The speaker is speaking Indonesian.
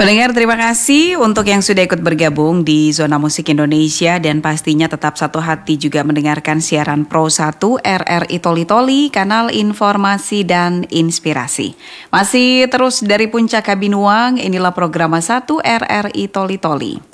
Pendengar, terima kasih untuk yang sudah ikut bergabung di Zona Musik Indonesia dan pastinya tetap satu hati juga mendengarkan siaran Pro 1 RRI Toli Toli, kanal informasi dan inspirasi. Masih terus dari Puncak Kabinuang, inilah program 1 RRI Toli Toli.